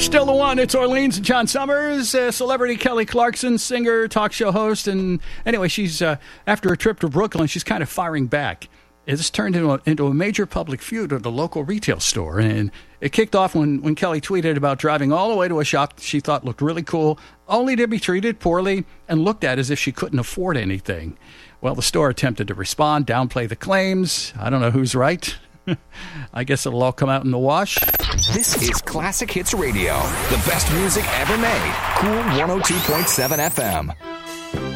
Still the one. It's Orleans and John Summers, celebrity Kelly Clarkson, singer, talk show host. And anyway, she's after a trip to Brooklyn, she's kind of firing back. It's turned into a major public feud at the local retail store. And it kicked off when Kelly tweeted about driving all the way to a shop she thought looked really cool, only to be treated poorly and looked at as if she couldn't afford anything. Well, the store attempted to respond, downplay the claims. I don't know who's right. I guess it'll all come out in the wash. This is Classic Hits Radio, the best music ever made. Cool 102.7 FM.